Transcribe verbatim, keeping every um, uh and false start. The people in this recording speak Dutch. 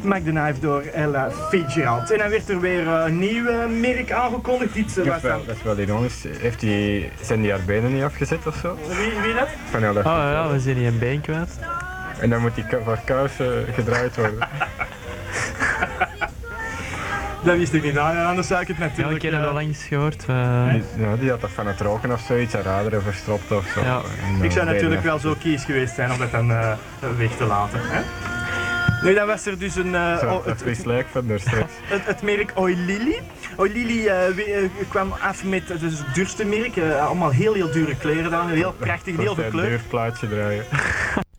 Smack the Knife door Ella Fitzgerald. En dan werd er weer een nieuw uh, merk aangekondigd. Iets, uh, Dat was is wel, dan... dat is wel ironisch. Heeft die, zijn die haar benen niet afgezet of zo? Wie, wie dat? Van Ella Oh ja, Fitzgerald. we zijn hier een been kwijt. En dan moet die ka- voor kousen gedraaid worden. Dat wist ik niet, nou, ja, anders zou ik het Ja, ik natuurlijk... heb dat uh, al langs gehoord. Uh, Die, ja, die had toch van het roken of zoiets, haar raderen verstopt of zo. Ja. En dan Ik zou natuurlijk benen wel zo kies geweest zijn om dat dan uh, weg te laten. Hè? Nu, dan was er dus een... Uh, Zo, oh, dat het, is lijk van daar straks. het, het merk Oilili. Oilili uh, we- uh, kwam af met het is het duurste merk. Uh, allemaal heel heel dure kleren dan. Heel prachtig, heel Dat is veel een kleur. duur plaatje draaien.